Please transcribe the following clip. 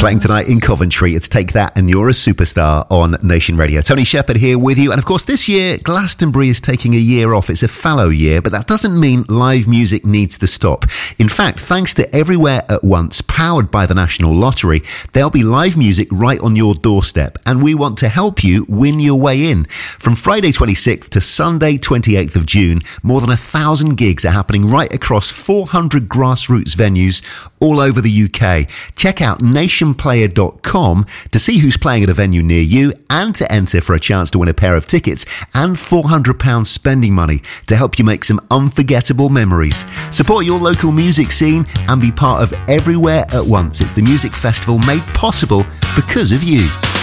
playing tonight in Coventry. It's Take That and You're a Superstar on Nation Radio. Tony Shepherd here with you. And of course, this year, Glastonbury is taking a year off. It's a fallow year, but that doesn't mean live music needs to stop. In fact, thanks to Everywhere at Once, powered by the National Lottery, there'll be live music right on your doorstep. And we want to help you win your way in. From Friday 26th to Sunday 28th of June, more than 1,000 gigs are happening right across 400 grassroots venues all over the UK. Check out nationplayer.com to see who's playing at a venue near you and to enter for a chance to win a pair of tickets and £400 spending money to help you make some unforgettable memories. Support your local music scene and be part of Everywhere at Once. It's the music festival made possible because of you.